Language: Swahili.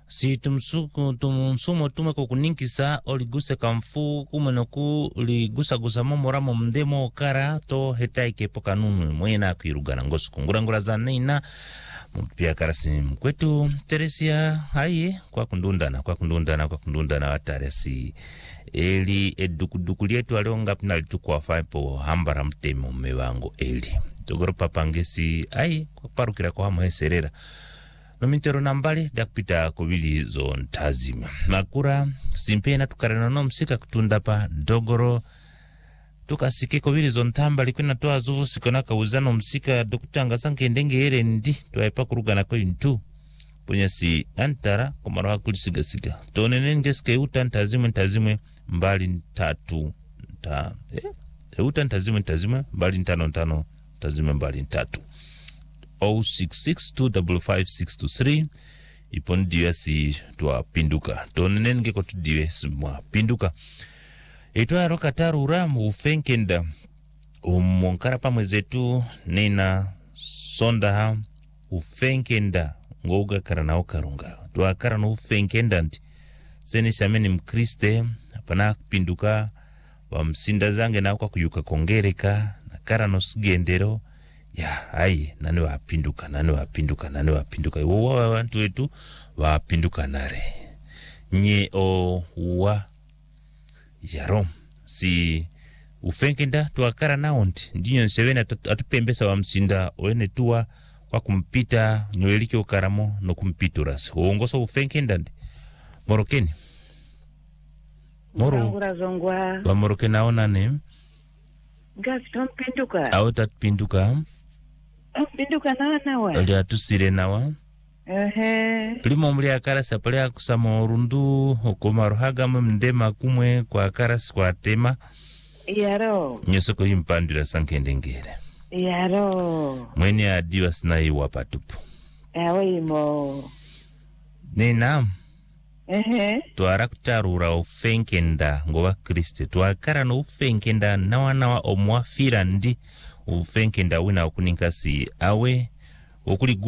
si tumsumo tume kukuninkisa oliguse kamfu kumenoku ligusa momoramo mndemo kara to hetaike poka nunu mwena kuirugana ngosu kungurangura za neina mpia karasi mkwetu Teresia haye kwa kundundana wataresi eli edukuduku lietu alionga pina litukwa faipo hambara mtemo mewango eli togoro papangesi haye kwa parukira kwa hamo heserera nomintero nambali dakpita kubili zo ntazima makura simpena tukarana no msika kutunda pa dogoro tukasike kubili zo ntambali kwena toa zuvu sikona kauzano msika dokutanga sanke ndenge ere ndi tuwaipa kurugana kwa intu punya si antara kumaro hakulisiga tonenengeske uta ntazimwe mbali ntatu uta ntazimwe mbali ntano tazimwe mbali ntatu 0662555623 ipon diwe si tuwa pinduka tonenenge ko tudiwe simwa pinduka etwa roka tarura ufenkenda umonkara pamwe zetu nena sonda ha ufenkenda ngoga karana okarunga tuwa karana ufenkenda ndi sene shameni mkriste hapana pinduka wa msinda zange na kwa kuyuka kongereka na karano sigendero ya ai nani wapinduka iwo wantu wetu wapinduka nare nye o wa yaro si ufenkenda tuakara naondi ndinyo nsevena atupembesa wa msinda oene tuwa kwa kumpita nyoelike ukaramo no kumpiturasi uongoso ufenkenda ndi morokeni moro wa morokena onane Gasi tompinduka au tatpinduka pinduka nawa ali atusire nawa primo muli akarasa pale akusama rundu okoma rohaga mndema kumwe kwa akarasi kwa tema yaro nyosoko himpandira sankendengere yaro mweni adiwa sinai wapatupu imo nena tuara kutarura ufenkenda ngova kriste tuakara no ufenkenda nawa omwafira ndi ufenkenda wina okuninkasi awe okuli